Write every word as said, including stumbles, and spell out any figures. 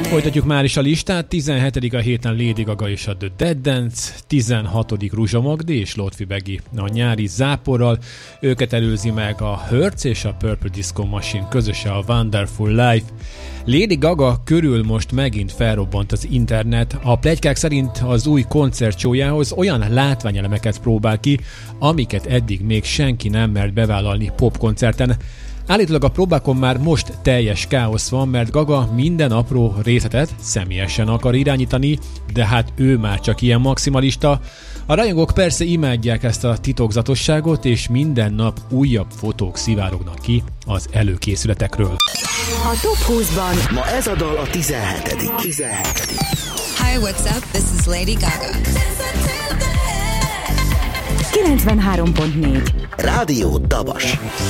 Folytatjuk már is a listát. tizenhetedik a héten Lady Gaga és a The Dead Dance, tizenhatodik Ruzsa Magdi és Lotfi Begi a Nyári záporral. Őket előzi meg a Hertz és a Purple Disco Machine közöse a Wonderful Life. Lady Gaga körül most megint felrobbant az internet. A pletykák szerint az új koncertshowjához olyan látványelemeket próbál ki, amiket eddig még senki nem mert bevállalni popkoncerten. Állítólag a próbákon már most teljes káosz van, mert Gaga minden apró részletet személyesen akar irányítani, de hát ő már csak ilyen maximalista. A rajongók persze imádják ezt a titokzatosságot, és minden nap újabb fotók szivárognak ki az előkészületekről. A Top húszban ma ez a dal a tizenhetedik tizenhetedik Hi, what's up? This is Lady Gaga. kilencvenhárom pont négy Rádió Dabas.